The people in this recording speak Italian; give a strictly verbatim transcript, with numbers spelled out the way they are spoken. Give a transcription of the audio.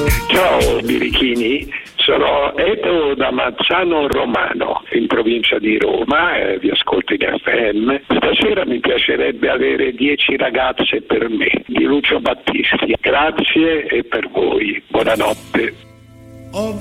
Ciao birichini, sono Edo da Mazzano Romano, in provincia di Roma, eh, vi ascolto in F M. Stasera mi piacerebbe avere dieci ragazze per me, di Lucio Battisti. Grazie e per voi, buonanotte.